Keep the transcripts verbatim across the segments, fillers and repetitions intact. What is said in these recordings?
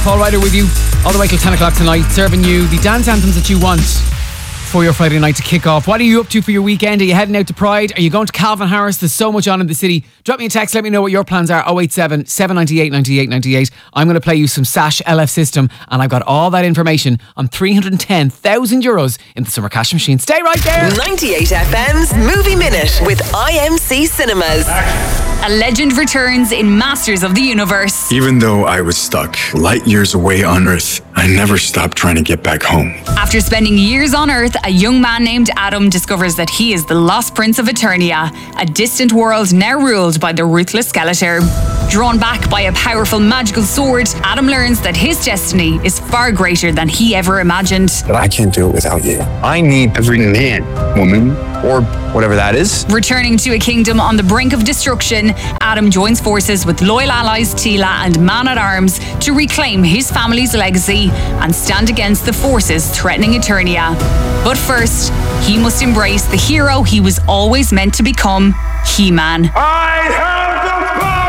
Paul Ryder with you all the way till ten o'clock tonight, serving you the dance anthems that you want for your Friday night to kick off. What are you up to for your weekend? Are you heading out to Pride? Are you going to Calvin Harris? There's so much on in the city. Drop me a text, let me know what your plans are. oh eight seven, seven nine eight, nine eight nine eight. I'm going to play you some Sash L F System, and I've got all that information on three hundred ten thousand euros in the summer cash machine. Stay right there. ninety-eight F M's Movie Minute with I M C Cinemas. A legend returns in Masters of the Universe. Even though I was stuck light years away on Earth, I never stopped trying to get back home. After spending years on Earth, a young man named Adam discovers that he is the lost prince of Eternia, a distant world now ruled by the ruthless Skeletor. Drawn back by a powerful magical sword, Adam learns that his destiny is far greater than he ever imagined. But I can't do it without you. I need every man, woman, or whatever that is. Returning to a kingdom on the brink of destruction, Adam joins forces with loyal allies Teela and Man-at-Arms to reclaim his family's legacy and stand against the forces threatening Eternia. But first, he must embrace the hero he was always meant to become, He-Man. I have the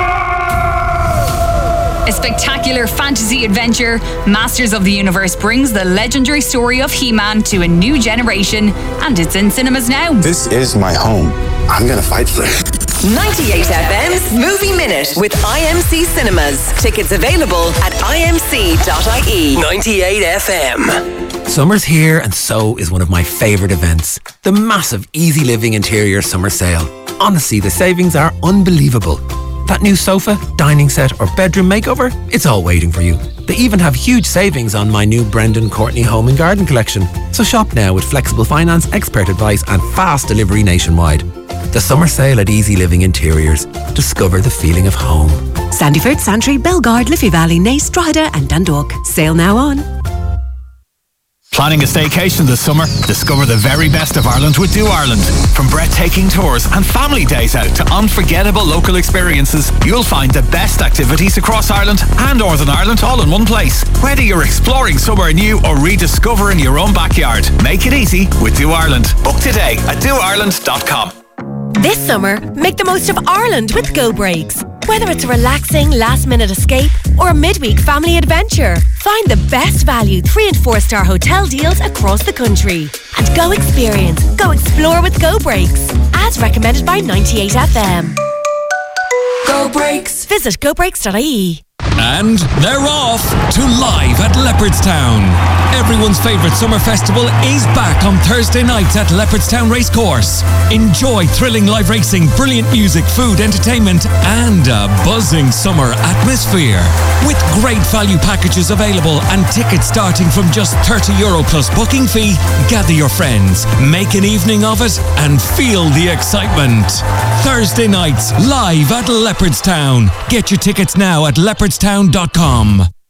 power! A spectacular fantasy adventure, Masters of the Universe brings the legendary story of He-Man to a new generation, and it's in cinemas now. This is my home. I'm gonna fight for it. ninety-eight F M's Movie Minute with I M C Cinemas. Tickets available at I M C dot I E. ninety-eight F M. Summer's here, and so is one of my favourite events, the massive Easy Living Interior Summer Sale. Honestly, the savings are unbelievable. That new sofa, dining set or bedroom makeover, it's all waiting for you. They even have huge savings on my new Brendan Courtney Home and Garden collection. So shop now with flexible finance, expert advice and fast delivery nationwide. The summer sale at Easy Living Interiors. Discover the feeling of home. Sandyford, Santry, Belgard, Liffey Valley, Naas, Drogheda and Dundalk. Sale now on. Planning a staycation this summer? Discover the very best of Ireland with Do Ireland. From breathtaking tours and family days out to unforgettable local experiences, you'll find the best activities across Ireland and Northern Ireland all in one place. Whether you're exploring somewhere new or rediscovering your own backyard, make it easy with Do Ireland. Book today at do ireland dot com. This summer, make the most of Ireland with Go Breaks. Whether it's a relaxing last-minute escape or a midweek family adventure, find the best value three and four star hotel deals across the country. And go experience, go explore with Go Breaks. As recommended by ninety-eight F M. Go Breaks. Visit go breaks dot I E. And they're off to Live at Leopardstown. Everyone's favourite summer festival is back on Thursday nights at Leopardstown Racecourse. Enjoy thrilling live racing, brilliant music, food, entertainment and a buzzing summer atmosphere. With great value packages available and tickets starting from just thirty euro plus booking fee, gather your friends, make an evening of it and feel the excitement. Thursday nights, live at Leopardstown. Get your tickets now at leopardstown dot com.